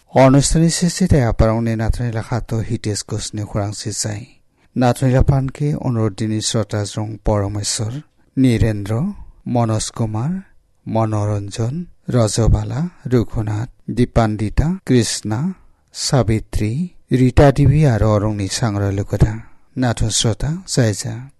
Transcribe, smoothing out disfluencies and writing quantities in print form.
অনুষ্ঠানে শেষে আপারংনে নাথনি লাখাতো হিতেশ ঘোষনে খোরাং সিসাই নাথনি লাফানকে অনুরোধিনী শ্রোতা জং পরমেশ্বর নীরেন্দ্র মনোজ কুমার মনোরঞ্জন রজবালা রঘুনাথ দীপান্বিতা কৃষ্ণা সাবিত্রী রীতা দেবী আর অরংনি সাংরালুকতা নাথন শ্রোতা জায়জা